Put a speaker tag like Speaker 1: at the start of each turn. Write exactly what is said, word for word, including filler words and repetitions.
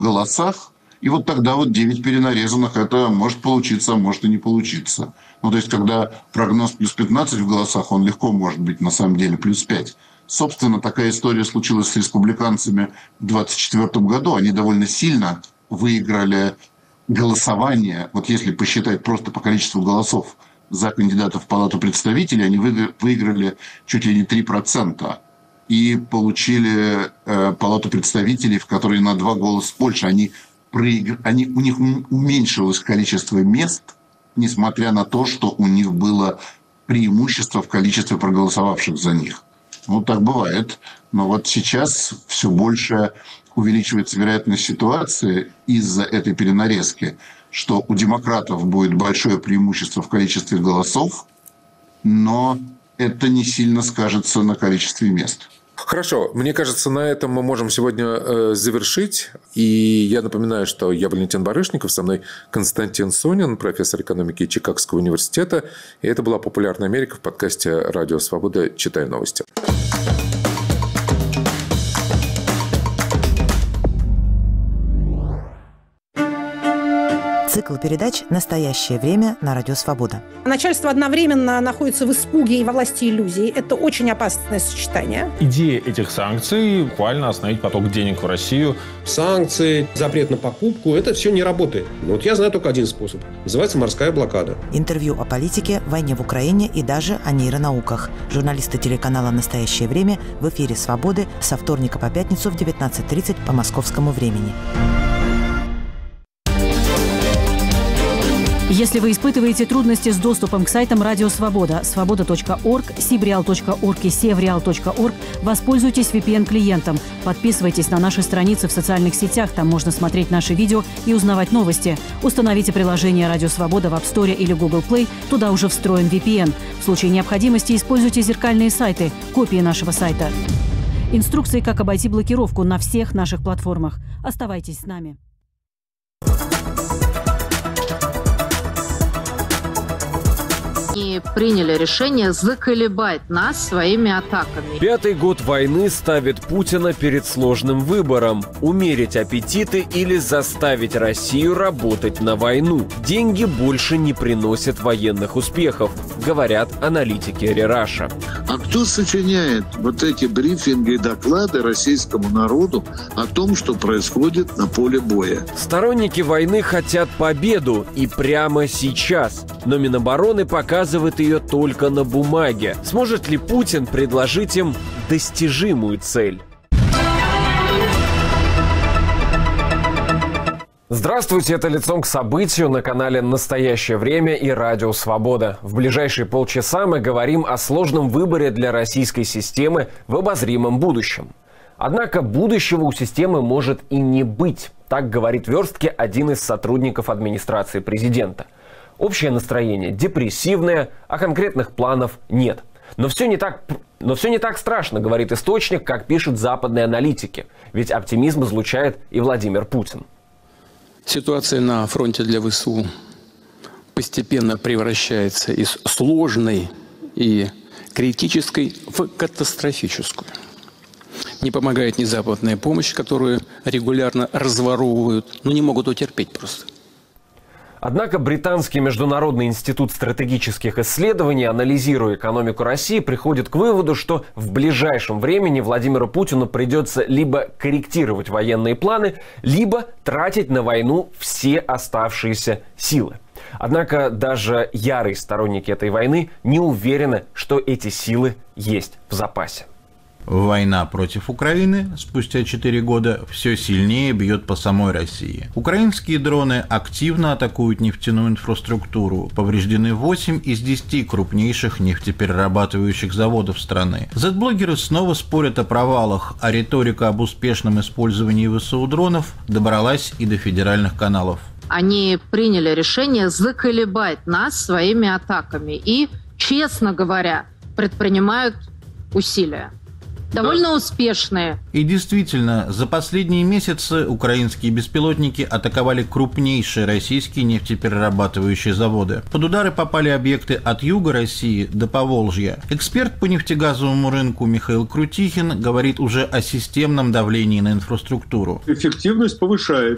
Speaker 1: голосах, и вот тогда вот девять перенарезанных, это может получиться, а может и не получиться. Ну, то есть, когда прогноз плюс пятнадцать в голосах, он легко может быть на самом деле плюс пять. Собственно, такая история случилась с республиканцами в двадцать четвёртом году. Они довольно сильно выиграли голосование. Вот если посчитать просто по количеству голосов за кандидатов в Палату представителей, они выиграли чуть ли не три процента. И получили э, Палату представителей, в которой на два голоса больше. Они проигр... они, у них уменьшилось количество мест, несмотря на то, что у них было преимущество в количестве проголосовавших за них. Ну, так бывает. Но вот сейчас все больше увеличивается вероятность ситуации из-за этой перенарезки, что у демократов будет большое преимущество в количестве голосов, но это не сильно скажется на количестве мест.
Speaker 2: Хорошо, мне кажется, на этом мы можем сегодня э, завершить. И я напоминаю, что я Валентин Барышников, со мной Константин Сонин, профессор экономики Чикагского университета. И это была «Популярная Америка» в подкасте «Радио Свобода. Читай новости».
Speaker 3: Цикл передач «Настоящее время» на Радио Свобода.
Speaker 4: Начальство одновременно находится в испуге и во власти иллюзий. Это очень опасное сочетание.
Speaker 5: Идея этих санкций – буквально остановить поток денег в Россию.
Speaker 6: Санкции, запрет на покупку – это все не работает. Вот я знаю только один способ. Называется морская блокада.
Speaker 3: Интервью о политике, войне в Украине и даже о нейронауках. Журналисты телеканала «Настоящее время» в эфире «Свободы» со вторника по пятницу в девятнадцать тридцать по московскому времени.
Speaker 7: Если вы испытываете трудности с доступом к сайтам Радио Свобода, свобода точка орг, сибреал точка орг и севреал точка орг, воспользуйтесь ви пи эн-клиентом. Подписывайтесь на наши страницы в социальных сетях, там можно смотреть наши видео и узнавать новости. Установите приложение Радио Свобода в App Store или Google Play, туда уже встроен ви пи эн. В случае необходимости используйте зеркальные сайты, копии нашего сайта. Инструкции, как обойти блокировку на всех наших платформах. Оставайтесь с нами.
Speaker 8: Они приняли решение заколебать нас своими атаками.
Speaker 9: Пятый год войны ставит Путина перед сложным выбором – умерить аппетиты или заставить Россию работать на войну. Деньги больше не приносят военных успехов, говорят аналитики Рераша.
Speaker 10: А кто сочиняет вот эти брифинги и доклады российскому народу о том, что происходит на поле боя?
Speaker 9: Сторонники войны хотят победу и прямо сейчас. Но Минобороны показывает ее только на бумаге. Сможет ли Путин предложить им достижимую цель? Здравствуйте, это «Лицом к событию» на канале «Настоящее время» и «Радио Свобода». В ближайшие полчаса мы говорим о сложном выборе для российской системы в обозримом будущем. Однако будущего у системы может и не быть. Так говорит в верстке один из сотрудников администрации президента. Общее настроение депрессивное, а конкретных планов нет. Но все не так, но все не так страшно, говорит источник, как пишут западные аналитики. Ведь оптимизм излучает и Владимир Путин.
Speaker 11: Ситуация на фронте для ВСУ постепенно превращается из сложной и критической в катастрофическую. Не помогает ни западная помощь, которую регулярно разворовывают, но не могут утерпеть просто.
Speaker 9: Однако британский Международный институт стратегических исследований, анализируя экономику России, приходит к выводу, что в ближайшем времени Владимиру Путину придется либо корректировать военные планы, либо тратить на войну все оставшиеся силы. Однако даже ярые сторонники этой войны не уверены, что эти силы есть в запасе.
Speaker 12: Война против Украины спустя четыре года все сильнее бьет по самой России. Украинские дроны активно атакуют нефтяную инфраструктуру. Повреждены восемь из десяти крупнейших нефтеперерабатывающих заводов страны. зет-блогеры снова спорят о провалах, а риторика об успешном использовании ВСУ дронов добралась и до федеральных каналов.
Speaker 8: Они приняли решение заколебать нас своими атаками и, честно говоря, предпринимают усилия. Довольно успешные.
Speaker 12: И действительно, за последние месяцы украинские беспилотники атаковали крупнейшие российские нефтеперерабатывающие заводы. Под удары попали объекты от юга России до Поволжья. Эксперт по нефтегазовому рынку Михаил Крутихин говорит уже о системном давлении на инфраструктуру.
Speaker 13: Эффективность повышается.